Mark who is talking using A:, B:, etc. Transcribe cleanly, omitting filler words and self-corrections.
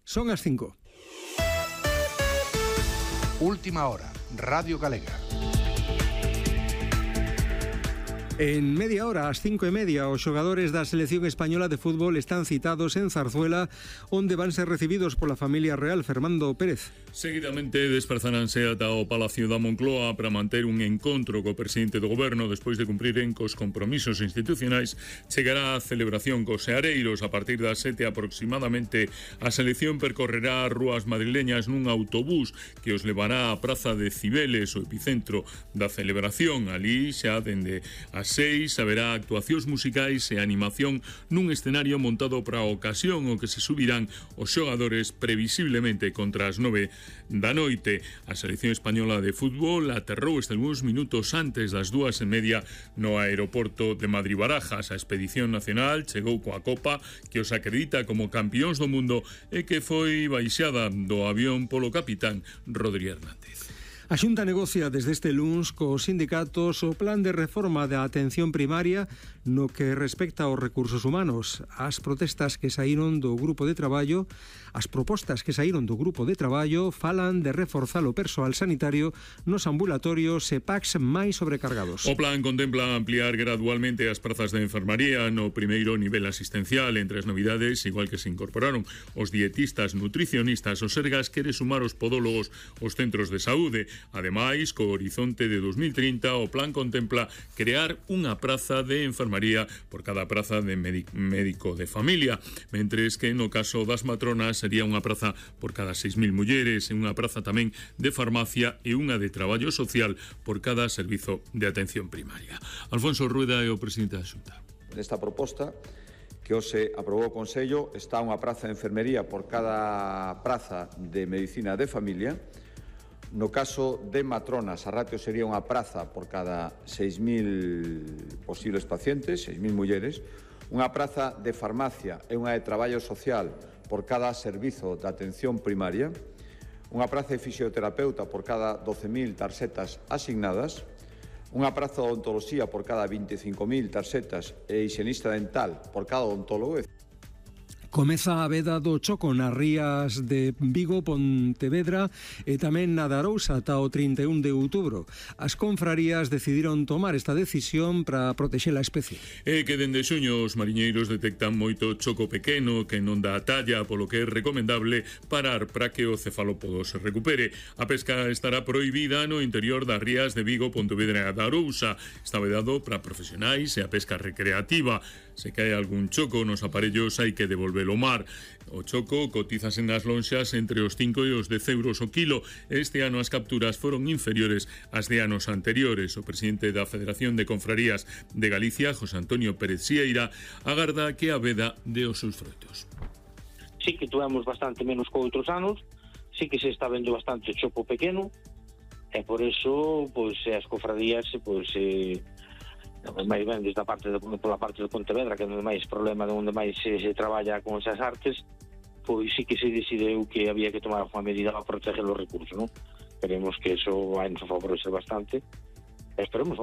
A: Son as 5.
B: Última hora, Radio Galega.
A: En media hora, ás 5:30, os xogadores da selección española de fútbol están citados en Zarzuela, onde van ser recibidos pola familia real. Fernando Pérez.
C: Seguidamente desplazaránse ata o Palacio da Moncloa para manter un encontro co presidente do goberno. Despois de cumpriren cos compromisos institucionais, chegará a celebración cos seareiros. A partir das 7 aproximadamente, a selección percorrerá as rúas madrileñas nun autobús que os levará á Praza de Cibeles, o epicentro da celebración. Ali xa dende as 6 haberá actuacións musicais e animación nun escenario montado para a ocasión, o que se subirán os xogadores previsiblemente contra as 9 da noite. A selección española de fútbol aterrou estes algúns minutos antes das 2:30 no aeroporto de Madrid-Barajas. A expedición nacional chegou coa copa que os acredita como campións do mundo e que foi baixada do avión polo capitán Rodri Hernández.
A: A Xunta negocia desde este luns cos sindicatos o plan de reforma da atención primaria no que respecta aos recursos humanos. As protestas que saíron do grupo de traballo, as propostas que saíron do grupo de traballo falan de reforzar o persoal sanitario nos ambulatorios e PACs máis sobrecargados.
C: O plan contempla ampliar gradualmente as prazas de enfermaría no primeiro nivel asistencial. Entre as novidades, igual que se incorporaron os dietistas, nutricionistas, os sergas, quere sumar os podólogos aos centros de saúde. Ademais, co horizonte de 2030, o plan contempla crear unha praza de enfermaría por cada praza de médico de familia, mentres que no caso das matronas sería unha praza por cada 6.000 mulleres, e unha praza tamén de farmacia e unha de traballo social por cada servizo de atención primaria. Alfonso Rueda é o presidente da Xunta.
D: Nesta proposta que hoxe aprobou o Consello está unha praza de enfermería por cada praza de medicina de familia. No caso de matronas, a ratio sería unha praza por cada 6.000 posibles pacientes, 6.000 mulleres, unha praza de farmacia e unha de traballo social por cada servizo de atención primaria, unha praza de fisioterapeuta por cada 12.000 tarxetas asignadas, unha praza de odontoloxía por cada 25.000 tarxetas e higienista dental por cada odontólogo.
A: Comeza a veda do choco nas rías de Vigo, Pontevedra e tamén na de Arousa ata o 31 de outubro. As confrarías decidiron tomar esta decisión para protexer a especie.
C: É que dende xuño os mariñeiros detectan moito choco pequeno que non dá a talla, polo que é recomendable parar para que o cefalópodo se recupere. A pesca estará prohibida no interior das rías de Vigo, Pontevedra e de Arousa. Está vedado para profesionais e a pesca recreativa. Se cae algún choco nos aparellos hai que devolver o mar. O choco cotízase nas lonxas entre os 5 e os 10 euros o kilo. Este ano as capturas foron inferiores ás de anos anteriores. O presidente da Federación de Confrarías de Galicia, José Antonio Pérez Sieira, agarda que a veda de os seus froitos.
E: Sí que tuvemos bastante menos que outros anos, sí que se está vendo bastante choco pequeno, e por eso, pois, as confrarías, pois, máis ben desde a parte pola parte de Pontevedra, que é onde máis problema, onde máis se traballa con esas artes, pois sí que se decideu que había que tomar unha medida para proteger os recursos, non? Esperemos que eso vai nos favorecer bastante, esperemos,